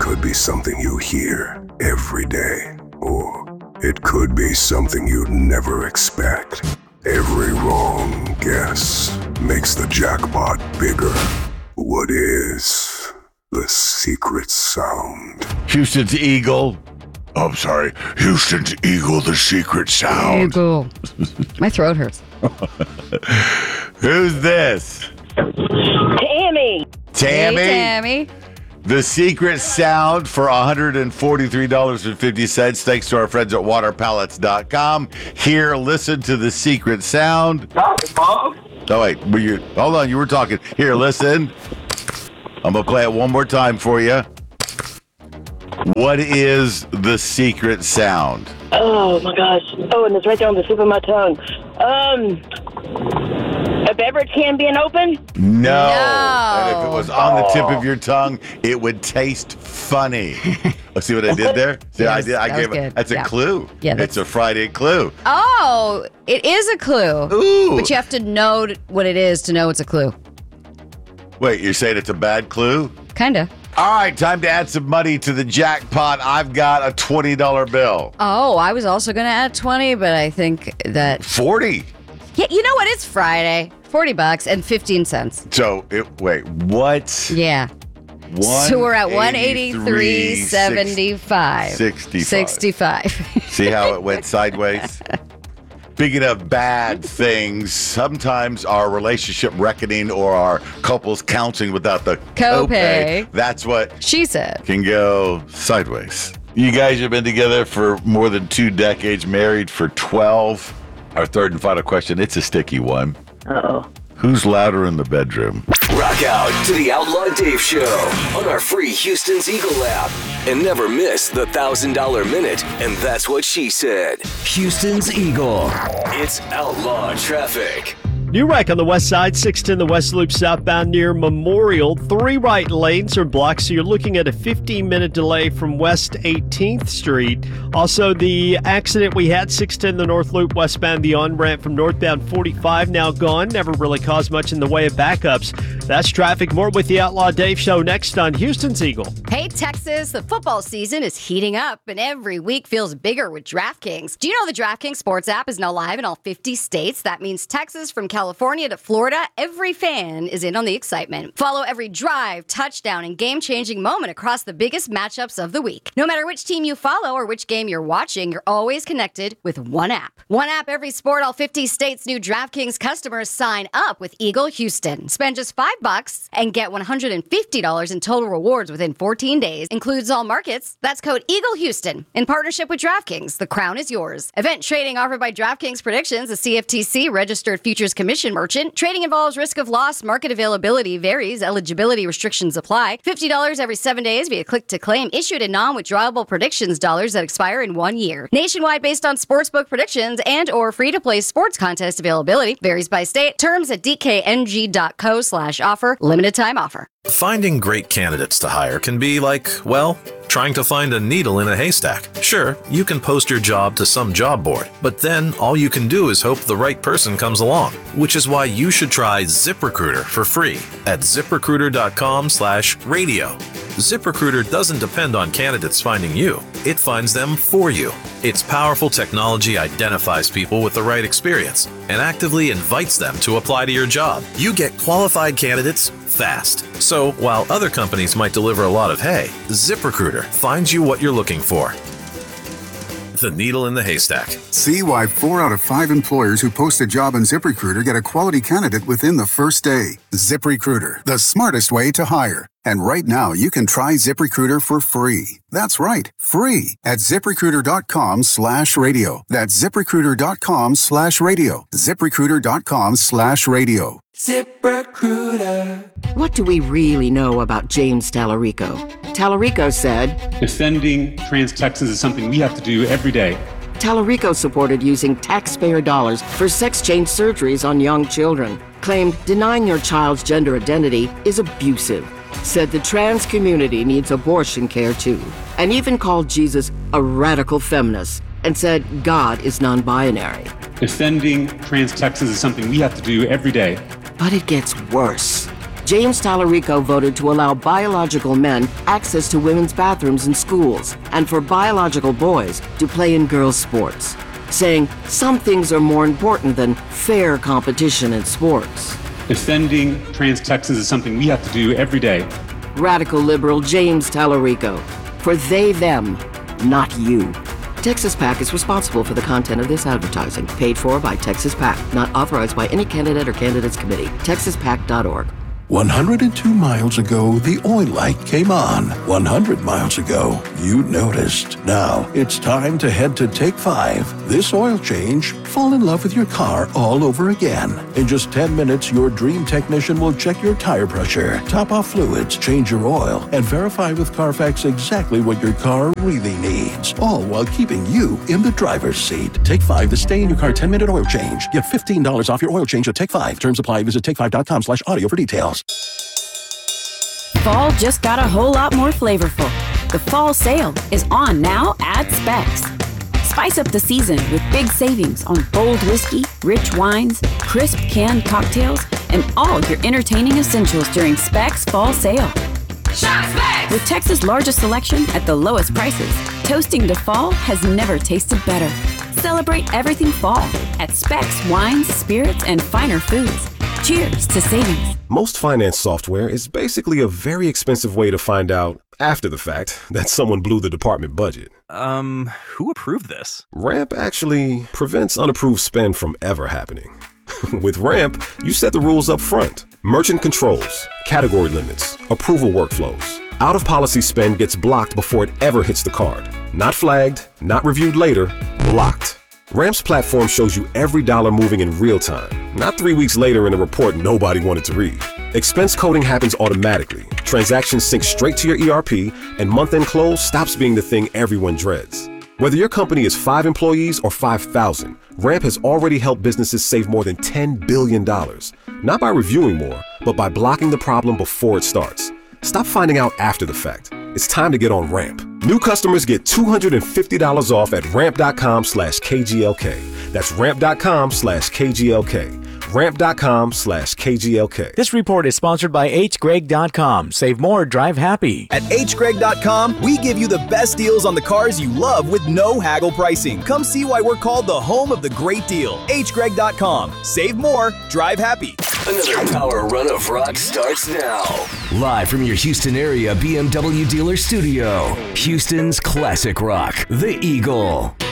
could be something you hear every day, or it could be something you'd never expect. Every wrong guess makes the jackpot bigger. What is the secret sound? Houston's Eagle. Oh, I'm sorry. Houston's Eagle, the secret sound. Eagle. My throat hurts. Who's this? Tammy. Tammy? Hey, Tammy. The secret sound for $143.50 thanks to our friends at waterpallets.com. Here, listen to the secret sound. Oh, wait. Hold on. You were talking. Here, listen. I'm going to play it one more time for you. What is the secret sound? Oh, my gosh. Oh, and it's right there on the tip of my tongue. A beverage can being open? No. And if it was on the tip of your tongue, it would taste funny. Oh, see what I did there? See, Yes, I that gave was it. good. That's a Yeah. clue. Yeah, It's a Friday clue. Oh, it is a clue. Ooh. But you have to know what it is to know it's a clue. Wait, you're saying it's a bad clue? Kinda. All right, time to add some money to the jackpot. I've got a $20 bill. Oh, I was also going to add 20, but I think that... 40. Yeah, you know what? It's Friday. $40 and 15 cents. So, wait, what? Yeah. So we're at 183.75. 65. See how it went sideways? Speaking of bad things, sometimes our relationship reckoning or our couples counseling without the Copay. That's what She said. can go sideways. You guys have been together for more than 2 decades, married for 12. Our third and final question, it's a sticky one. Uh-oh. Who's louder in the bedroom? Rock out to the Outlaw Dave Show on our free Houston's Eagle app. And never miss the $1,000 Minute, and that's what she said. Houston's Eagle. It's Outlaw Traffic. New wreck on the west side, 610 the West Loop southbound near Memorial. 3 right lanes are blocked, so you're looking at a 15-minute delay from West 18th Street. Also, the accident we had, 610 the North Loop westbound, the on-ramp from northbound 45 now gone. Never really caused much in the way of backups. That's traffic. More with the Outlaw Dave Show next on Houston's Eagle. Hey, Texas, the football season is heating up, and every week feels bigger with DraftKings. Do you know the DraftKings Sports app is now live in all 50 states? That means Texas from California to Florida, every fan is in on the excitement. Follow every drive, touchdown, and game-changing moment across the biggest matchups of the week. No matter which team you follow or which game you're watching, you're always connected with one app. One app, every sport, all 50 states. New DraftKings customers sign up with Eagle Houston. Spend just $5 and get $150 in total rewards within 14 days. Includes all markets. That's code Eagle Houston. In partnership with DraftKings, the crown is yours. Event trading offered by DraftKings Predictions, a CFTC registered futures commission merchant. Trading involves risk of loss. Market availability varies. Eligibility restrictions apply. $50 every 7 days via click to claim. Issued in non-withdrawable predictions dollars that expire in 1 year. Nationwide based on sportsbook predictions and or free-to-play sports contest availability. Varies by state. Terms at dkng.co/offer. Limited time offer. Finding great candidates to hire can be like, well, trying to find a needle in a haystack. Sure, you can post your job to some job board, but then all you can do is hope the right person comes along, which is why you should try ZipRecruiter for free at ZipRecruiter.com/radio. ZipRecruiter doesn't depend on candidates finding you. It finds them for you. Its powerful technology identifies people with the right experience and actively invites them to apply to your job. You get qualified candidates fast. So while other companies might deliver a lot of hay, ZipRecruiter finds you what you're looking for. The needle in the haystack. See why 4 out of 5 employers who post a job on ZipRecruiter get a quality candidate within the first day. ZipRecruiter, the smartest way to hire. And right now, you can try ZipRecruiter for free. That's right, free at ZipRecruiter.com/radio. That's ZipRecruiter.com/radio. ZipRecruiter.com/radio. ZipRecruiter. What do we really know about James Tallarico? Tallarico said, defending trans Texans is something we have to do every day. Tallarico supported using taxpayer dollars for sex change surgeries on young children. Claimed denying your child's gender identity is abusive. Said the trans community needs abortion care too. And even called Jesus a radical feminist. And said God is non-binary. Defending trans Texans is something we have to do every day. But it gets worse. James Tallarico voted to allow biological men access to women's bathrooms in schools and for biological boys to play in girls' sports, saying some things are more important than fair competition in sports. Defending trans Texans is something we have to do every day. Radical liberal James Tallarico. For they, them, not you. Texas PAC is responsible for the content of this advertising, paid for by Texas PAC, not authorized by any candidate or candidates committee. TexasPAC.org. 102 miles ago, the oil light came on. 100 miles ago, you noticed. Now, it's time to head to Take 5. This oil change, fall in love with your car all over again. In just 10 minutes, your dream technician will check your tire pressure, top off fluids, change your oil, and verify with Carfax exactly what your car really needs. All while keeping you in the driver's seat. Take 5, the stay in your car 10-minute oil change. Get $15 off your oil change at Take 5. Terms apply. Visit take5.com/audio for details. Fall just got a whole lot more flavorful. The fall sale is on now at Specs. Spice up the season with big savings on bold whiskey, rich wines, crisp canned cocktails, and all your entertaining essentials during Specs Fall Sale. Shop Specs! With Texas' largest selection at the lowest prices, toasting to fall has never tasted better. Celebrate everything fall at Specs Wines, Spirits, and Finer Foods. Cheers to savings. Most finance software is basically a very expensive way to find out, after the fact, that someone blew the department budget. Who approved this? Ramp actually prevents unapproved spend from ever happening. With Ramp, you set the rules up front. Merchant controls, category limits, approval workflows. Out-of-policy spend gets blocked before it ever hits the card. Not flagged, not reviewed later, blocked. Ramp's platform shows you every dollar moving in real time, not 3 weeks later in a report nobody wanted to read. Expense coding happens automatically. Transactions sync straight to your ERP, and month-end close stops being the thing everyone dreads. Whether your company is 5 employees or 5,000, Ramp has already helped businesses save more than $10 billion. Not by reviewing more, but by blocking the problem before it starts. Stop finding out after the fact. It's time to get on Ramp. New customers get $250 off at ramp.com/KGLK. That's ramp.com/KGLK. ramp.com/KGLK. This report is sponsored by hgreg.com. Save more, drive happy. At hgreg.com, we give you the best deals on the cars you love with no haggle pricing. Come see why we're called the home of the great deal. hgreg.com. Save more, drive happy. Another Power Run of Rock starts now. Live from your Houston area BMW dealer studio, Houston's classic rock, The Eagle.